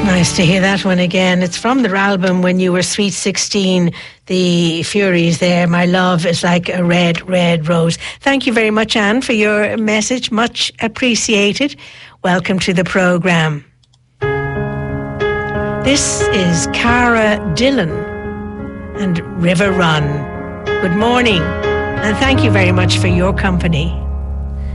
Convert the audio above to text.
Nice to hear that one again. It's from their album When You Were Sweet 16, the Fureys there. My love is like a red, red rose. Thank you very much, Anne, for your message. Much appreciated. Welcome to the programme. This is Cara Dillon and River Run. Good morning, and thank you very much for your company.